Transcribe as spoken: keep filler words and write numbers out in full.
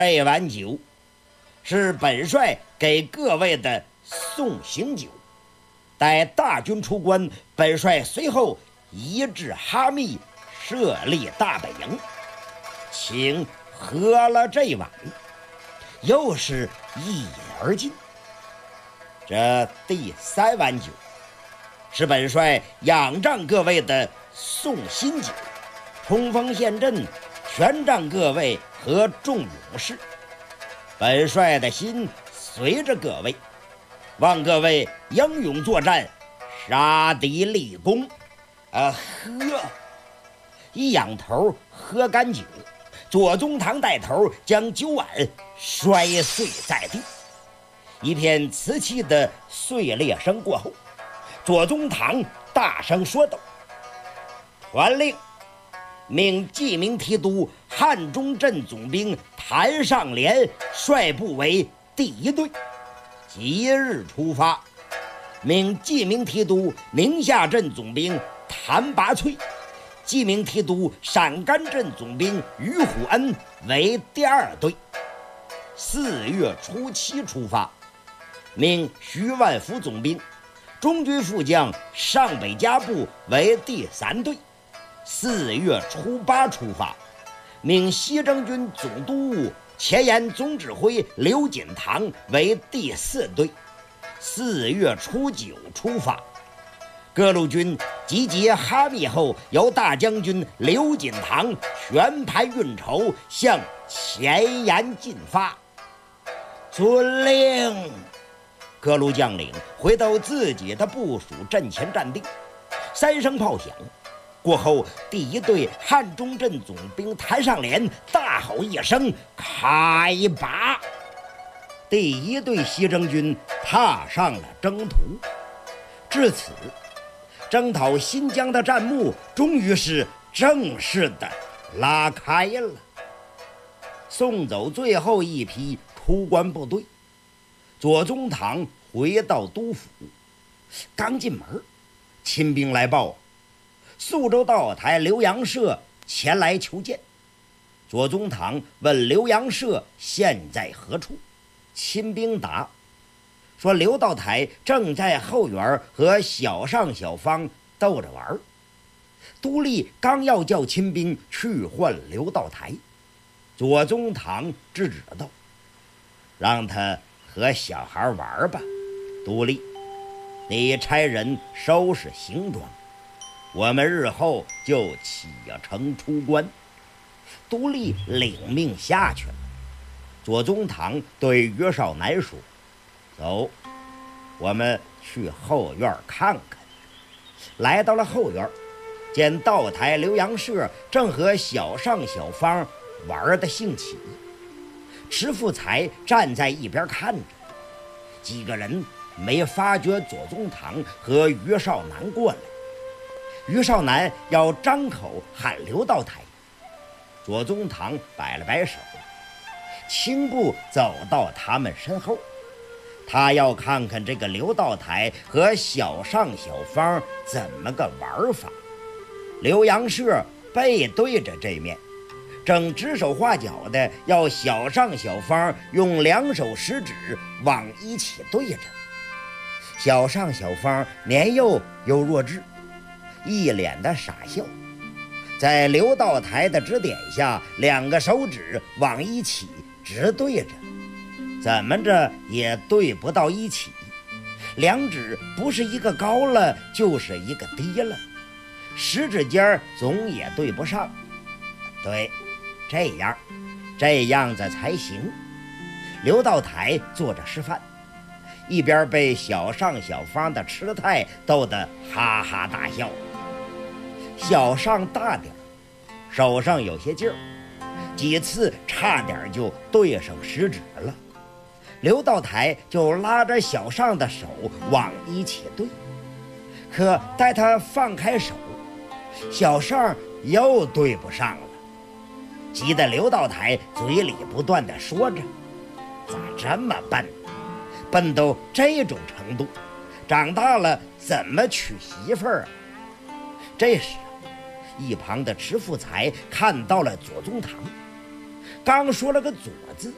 这碗酒是本帅给各位的送行酒。待大军出关，本帅随后移至哈密，设立大本营，请喝了这碗，又是一饮而尽。这第三碗酒是本帅仰仗各位的送辛酒，冲锋陷阵，全仗各位和众勇士。本帅的心随着各位，望各位英勇作战，杀敌立功。啊，喝！一仰头喝干酒，左宗棠带头将酒碗摔碎在地。一片瓷器的碎裂声过后，左宗棠大声说道：“传令，命记名提督汉中镇总兵谭尚廉率部为第一队，即日出发。命记名提督宁夏镇总兵谭拔萃、记名提督陕甘镇总兵于虎恩为第二队，四月初七出发。命徐万福总兵、中军副将上北加部为第三队，四月初八出发。命西征军总督务前沿总指挥刘锦堂为第四队，四月初九出发。各路军集结哈密后，由大将军刘锦堂全盘运筹，向前沿进发。遵令。各路将领回到自己的部署阵前站定。三声炮响过后，第一队汉中镇总兵谭尚廉大吼一声：“开拔！”第一队西征军踏上了征途。至此，征讨新疆的战幕终于是正式的拉开了。送走最后一批出关部队，左宗棠回到督府，刚进门，亲兵来报，宿州道台刘阳社前来求见。左宗棠问刘阳社现在何处，亲兵答说刘道台正在后园和小上小芳逗着玩。都吏刚要叫亲兵去唤刘道台，左宗棠制止道：“让他和小孩玩吧。都吏，你差人收拾行装，我们日后就启程出关。”都吏领命下去了。左宗棠对岳少南说：“走，我们去后院看看。”来到了后院，见道台刘阳社正和小上小芳玩得兴起，池富才站在一边看着。几个人没发觉左宗棠和于少南过来。于少南要张口喊刘道台，左宗棠摆了摆手，轻步走到他们身后。他要看看这个刘道台和小上小芳怎么个玩法。刘阳社背对着这面，正指手画脚的要小上小芳用两手食指往一起对着。小上小芳年幼又弱智，一脸的傻笑，在刘道台的指点下，两个手指往一起直对着，怎么着也对不到一起，两指不是一个高了就是一个低了，食指尖总也对不上。对，这样这样子才行。刘道台坐着示范，一边被小上小芳的痴态逗得哈哈大笑。小上大点，手上有些劲儿，几次差点就对上食指了。刘道台就拉着小上的手往一起对，可待他放开手，小上又对不上了，急得刘道台嘴里不断地说着：“咋这么笨，笨到这种程度，长大了怎么娶媳妇儿啊？”这时一旁的池富才看到了左宗棠，刚说了个左字，